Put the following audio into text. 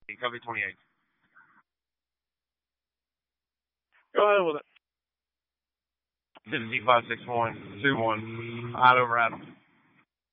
Copy 28. Go ahead with it. This is Z56121. Out over Adam.